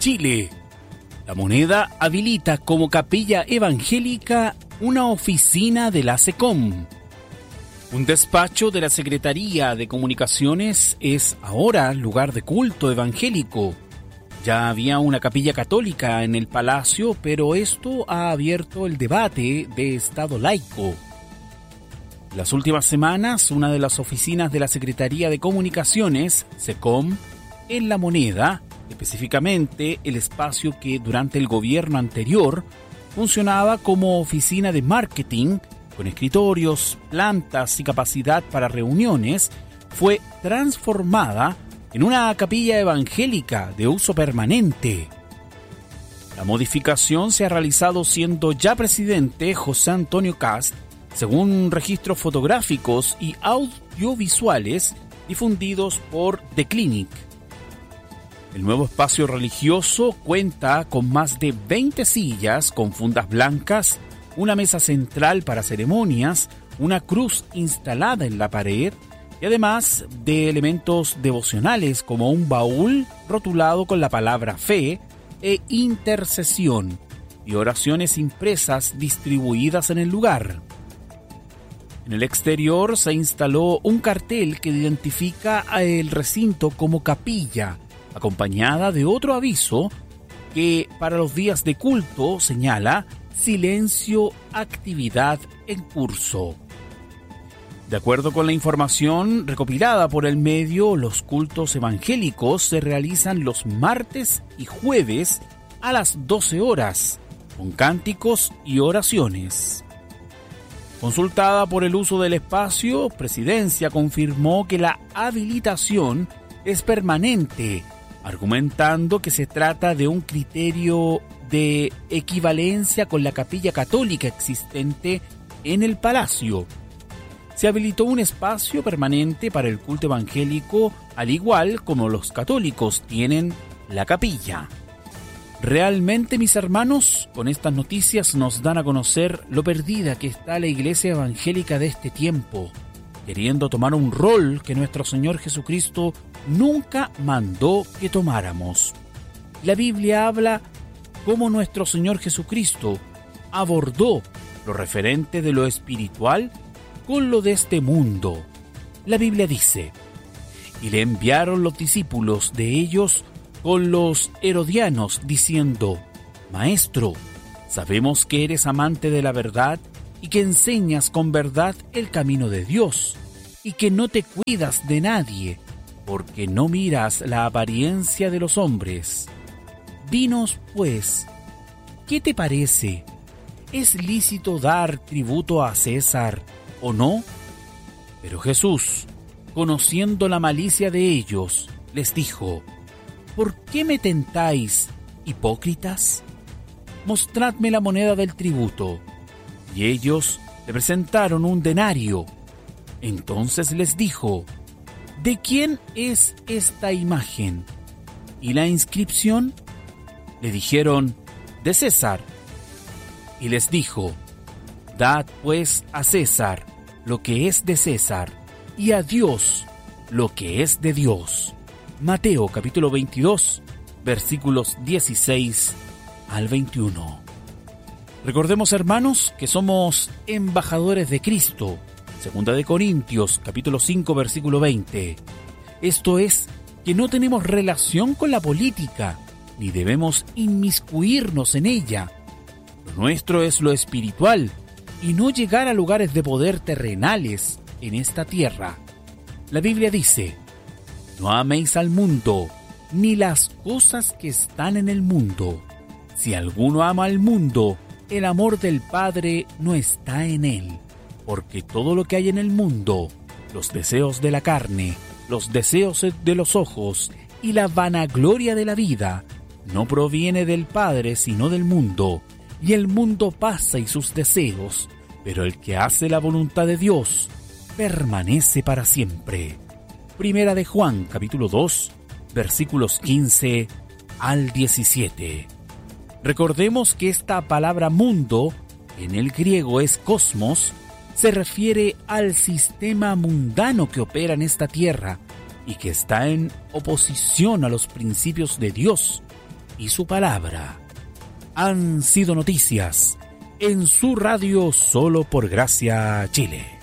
Chile. La Moneda habilita como capilla evangélica una oficina de la SECOM. Un despacho de la Secretaría de Comunicaciones es ahora lugar de culto evangélico. Ya había una capilla católica en el palacio, pero esto ha abierto el debate de Estado laico. Las últimas semanas, una de las oficinas de la Secretaría de Comunicaciones, SECOM, en La Moneda, específicamente el espacio que durante el gobierno anterior funcionaba como oficina de marketing, con escritorios, plantas y capacidad para reuniones, fue transformada en una capilla evangélica de uso permanente. La modificación se ha realizado siendo ya presidente José Antonio Kast, según registros fotográficos y audiovisuales difundidos por The Clinic. El nuevo espacio religioso cuenta con más de 20 sillas con fundas blancas, una mesa central para ceremonias, una cruz instalada en la pared y además de elementos devocionales como un baúl rotulado con la palabra fe e intercesión y oraciones impresas distribuidas en el lugar. En el exterior se instaló un cartel que identifica el recinto como capilla, acompañada de otro aviso que para los días de culto señala silencio, actividad en curso. De acuerdo con la información recopilada por el medio, los cultos evangélicos se realizan los martes y jueves a las 12 horas, con cánticos y oraciones. Consultada por el uso del espacio, Presidencia confirmó que la habilitación es permanente, argumentando que se trata de un criterio de equivalencia con la capilla católica existente en el palacio. Se habilitó un espacio permanente para el culto evangélico, al igual como los católicos tienen la capilla. Realmente, mis hermanos, con estas noticias nos dan a conocer lo perdida que está la iglesia evangélica de este tiempo, queriendo tomar un rol que nuestro Señor Jesucristo nunca mandó que tomáramos. La Biblia habla cómo nuestro Señor Jesucristo abordó lo referente de lo espiritual con lo de este mundo. La Biblia dice: y le enviaron los discípulos de ellos con los herodianos, diciendo: Maestro, sabemos que eres amante de la verdad y que enseñas con verdad el camino de Dios, y que no te cuidas de nadie, porque no miras la apariencia de los hombres. Dinos, pues, ¿qué te parece? ¿Es lícito dar tributo a César o no? Pero Jesús, conociendo la malicia de ellos, les dijo: ¿por qué me tentáis, hipócritas? Mostradme la moneda del tributo. Y ellos le presentaron un denario. Entonces les dijo: ¿de quién es esta imagen? ¿Y la inscripción? Le dijeron: de César. Y les dijo: dad pues a César lo que es de César, y a Dios lo que es de Dios. Mateo capítulo 22, versículos 16 al 21. Recordemos, hermanos, que somos embajadores de Cristo. Segunda de Corintios capítulo 5, versículo 20. Esto es, que no tenemos relación con la política, ni debemos inmiscuirnos en ella. Lo nuestro es lo espiritual, y no llegar a lugares de poder terrenales en esta tierra. La Biblia dice: no améis al mundo, ni las cosas que están en el mundo. Si alguno ama al mundo, el amor del Padre no está en él. Porque todo lo que hay en el mundo, los deseos de la carne, los deseos de los ojos y la vanagloria de la vida, no proviene del Padre sino del mundo. Y el mundo pasa y sus deseos, pero el que hace la voluntad de Dios permanece para siempre. Primera de Juan, capítulo 2, versículos 15 al 17. Recordemos que esta palabra mundo, en el griego es cosmos, se refiere al sistema mundano que opera en esta tierra y que está en oposición a los principios de Dios. y su palabra han sido noticias en su radio Solo por Gracia Chile.